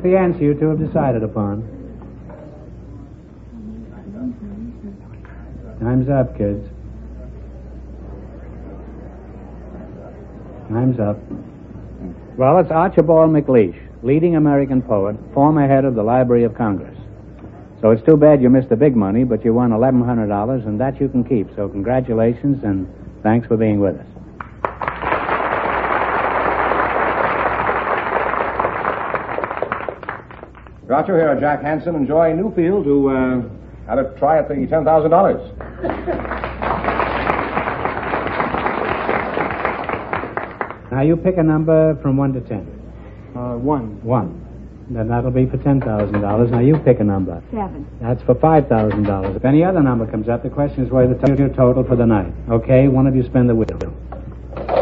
the answer you two have decided upon. Time's up, kids. Time's up. Well, it's Archibald MacLeish, leading American poet, former head of the Library of Congress. So it's too bad you missed the big money, but you won $1,100, and that you can keep. So congratulations, and thanks for being with us. Groucho, here are Jack Hansen and Joy Newfield, who had a try at the $10,000. Now you pick a number from 1 to 10. 1. 1. Then that'll be for $10,000. Now you pick a number. 7. That's for $5,000. If any other number comes up, the question is what is the total for the night. Okay, one of you spend the wheel.